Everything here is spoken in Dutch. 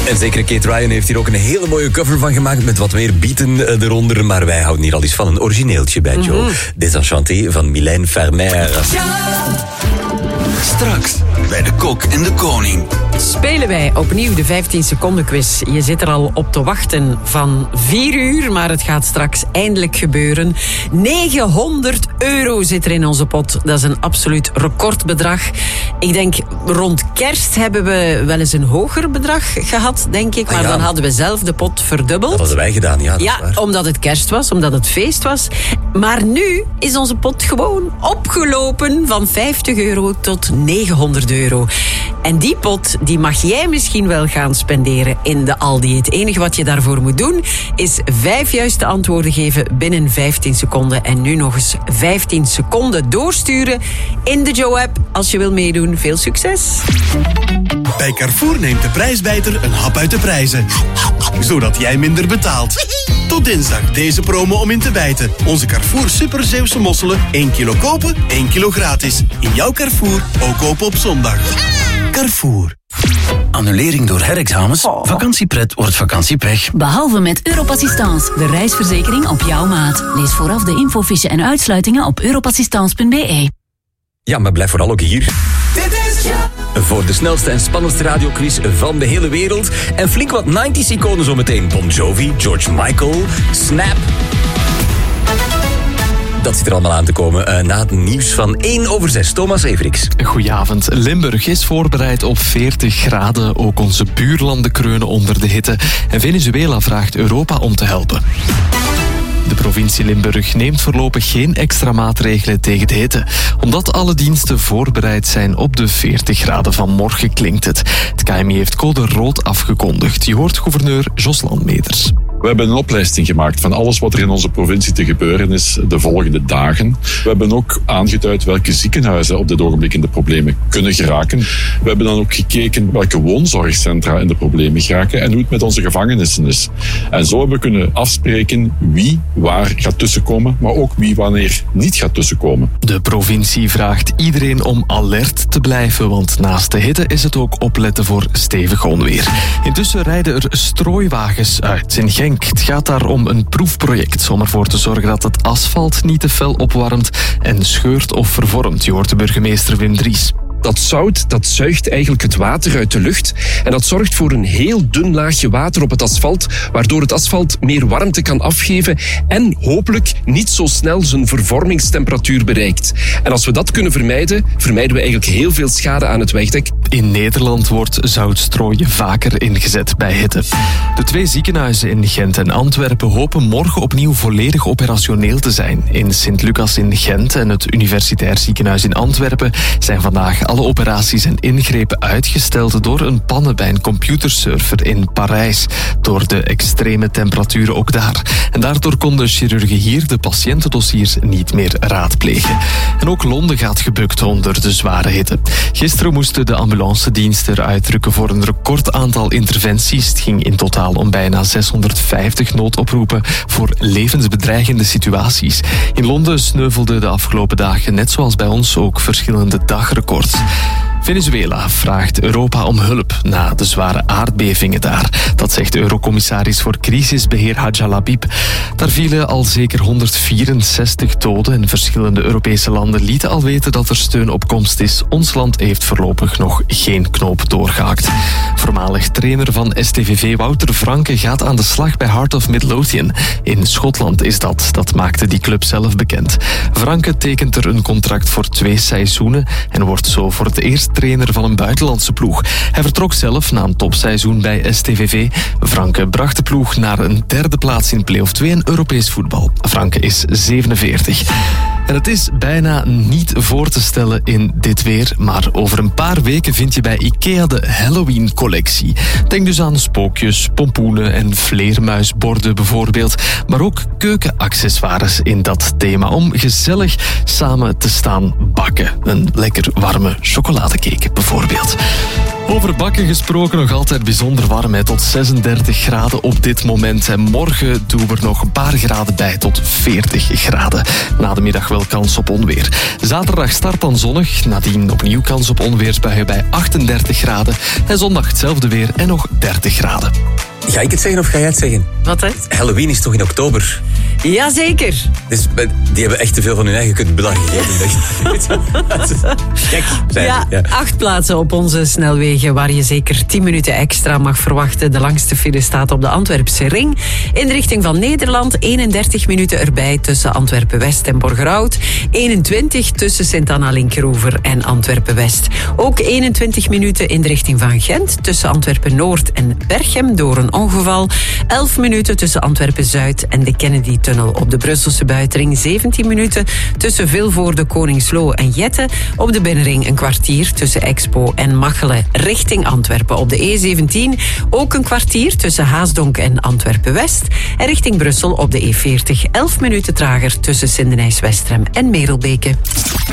En zeker Kate Ryan heeft hier ook een hele mooie cover van gemaakt met wat meer beaten eronder. Maar wij houden hier al eens van een origineeltje bij Joe. Desenchanté van Mylène Farmer. Straks bij de Kok en de Koning. Spelen wij opnieuw de 15 seconden quiz. Je zit er al op te wachten van 4 uur, maar het gaat straks eindelijk gebeuren. €900 zit er in onze pot. Dat is een absoluut recordbedrag. Ik denk, rond kerst hebben we wel eens een hoger bedrag gehad, denk ik. Maar dan hadden we zelf de pot verdubbeld. Dat hadden wij gedaan, ja. Ja, omdat het kerst was, omdat het feest was. Maar nu is onze pot gewoon opgelopen van €50 tot €900. En die pot, die mag jij misschien wel gaan spenderen in de Aldi. Het enige wat je daarvoor moet doen, is 5 juiste antwoorden geven binnen 15 seconden. En nu nog eens 15 seconden doorsturen in de Joe-app. Als je wil meedoen, veel succes. Bij Carrefour neemt de prijsbijter een hap uit de prijzen. Zodat jij minder betaalt. Tot dinsdag deze promo om in te bijten. Onze Carrefour Super Zeeuwse mosselen. 1 kilo kopen, 1 kilo gratis. In jouw Carrefour, ook kopen op zondag. Carrefour. Annulering door herexamens? Vakantiepret wordt vakantiepech. Behalve met Europassistance, de reisverzekering op jouw maat. Lees vooraf de infofiche en uitsluitingen op europassistance.be. Ja, maar blijf vooral ook hier. Voor de snelste en spannendste radioquiz van de hele wereld. En flink wat 90's iconen zometeen. Bon Jovi, George Michael, Snap. Dat zit er allemaal aan te komen na het nieuws van 1/6. Thomas Everix. Goedenavond. Limburg is voorbereid op 40 graden. Ook onze buurlanden kreunen onder de hitte. En Venezuela vraagt Europa om te helpen. De provincie Limburg neemt voorlopig geen extra maatregelen tegen de hitte. Omdat alle diensten voorbereid zijn op de 40 graden van morgen, klinkt het. Het KMI heeft code rood afgekondigd. Je hoort gouverneur Jos Landmeters. We hebben een oplijsting gemaakt van alles wat er in onze provincie te gebeuren is de volgende dagen. We hebben ook aangeduid welke ziekenhuizen op dit ogenblik in de problemen kunnen geraken. We hebben dan ook gekeken welke woonzorgcentra in de problemen geraken en hoe het met onze gevangenissen is. En zo hebben we kunnen afspreken wie waar gaat tussenkomen, maar ook wie wanneer niet gaat tussenkomen. De provincie vraagt iedereen om alert te blijven, want naast de hitte is het ook opletten voor stevig onweer. Intussen rijden er strooiwagens uit in Genk. Het gaat daar om een proefproject om ervoor te zorgen dat het asfalt niet te fel opwarmt en scheurt of vervormt. Je hoort de burgemeester Wim Dries. Dat zout, dat zuigt eigenlijk het water uit de lucht en dat zorgt voor een heel dun laagje water op het asfalt, waardoor het asfalt meer warmte kan afgeven en hopelijk niet zo snel zijn vervormingstemperatuur bereikt. En als we dat kunnen vermijden, vermijden we eigenlijk heel veel schade aan het wegdek. In Nederland wordt zoutstrooien vaker ingezet bij hitte. De 2 ziekenhuizen in Gent en Antwerpen hopen morgen opnieuw volledig operationeel te zijn. In Sint-Lucas in Gent en het Universitair Ziekenhuis in Antwerpen zijn vandaag alle operaties en ingrepen uitgesteld door een pannen bij een computerserver in Parijs. Door de extreme temperaturen ook daar. En daardoor konden chirurgen hier de patiëntendossiers niet meer raadplegen. En ook Londen gaat gebukt onder de zware hitte. Gisteren moesten de ambulancediensten eruit drukken voor een record aantal interventies. Het ging in totaal om bijna 650 noodoproepen voor levensbedreigende situaties. In Londen sneuvelden de afgelopen dagen, net zoals bij ons, ook verschillende dagrecords. Venezuela vraagt Europa om hulp na de zware aardbevingen daar. Dat zegt Eurocommissaris voor crisisbeheer Hadja Labib. Daar vielen al zeker 164 doden en verschillende Europese landen lieten al weten dat er steun op komst is. Ons land heeft voorlopig nog geen knoop doorgehakt. Voormalig trainer van STVV Wouter Franke gaat aan de slag bij Heart of Midlothian. In Schotland is dat. Dat maakte die club zelf bekend. Franke tekent er een contract voor 2 seizoenen en wordt zo voor het eerst trainer van een buitenlandse ploeg. Hij vertrok zelf na een topseizoen bij STVV. Franke bracht de ploeg naar een 3e plaats in play-off 2 in Europees voetbal. Franke is 47. En het is bijna niet voor te stellen in dit weer, maar over een paar weken vind je bij IKEA de Halloween-collectie. Denk dus aan spookjes, pompoenen en vleermuisborden bijvoorbeeld, maar ook keukenaccessoires in dat thema om gezellig samen te staan bakken. Een lekker warme chocoladecake bijvoorbeeld. Over bakken gesproken, nog altijd bijzonder warm, hè, tot 36 graden op dit moment. En morgen doen we er nog een paar graden bij tot 40 graden. Na de middag wel wel kans op onweer. Zaterdag start dan zonnig, nadien opnieuw kans op onweersbuien bij 38 graden. En zondag hetzelfde weer en nog 30 graden. Ga ik het zeggen of ga jij het zeggen? Wat hè? Halloween is toch in oktober? Jazeker. Dus die hebben echt te veel van hun eigen kutbelang gegeven. Kijk, Ja, 8 plaatsen op onze snelwegen waar je zeker 10 minuten extra mag verwachten. De langste file staat op de Antwerpse Ring. In de richting van Nederland 31 minuten erbij tussen Antwerpen-West en Borgerhout. 21 tussen Sint-Anna-Linkeroever en Antwerpen-West. Ook 21 minuten in de richting van Gent tussen Antwerpen-Noord en Berchem door een ongeval. 11 minuten tussen Antwerpen-Zuid en de Kennedy-tunnel op de Brusselse buitenring. 17 minuten tussen Vilvoorde, Koningsloo en Jette. Op de binnenring een kwartier tussen Expo en Machelen richting Antwerpen. Op de E17 ook een kwartier tussen Haasdonk en Antwerpen-West. En richting Brussel op de E40 11 minuten trager tussen Sindenijs-Westrem en Merelbeke.